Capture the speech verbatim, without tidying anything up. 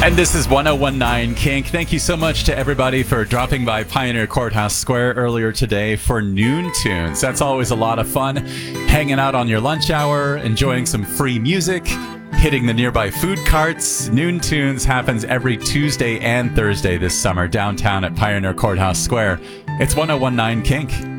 And this is one oh one nine Kink. Thank you so much to everybody for dropping by Pioneer Courthouse Square earlier today for Noon Tunes. That's always a lot of fun. Hanging out on your lunch hour, enjoying some free music, hitting the nearby food carts. Noon Tunes happens every Tuesday and Thursday this summer downtown at Pioneer Courthouse Square. It's one oh one nine Kink.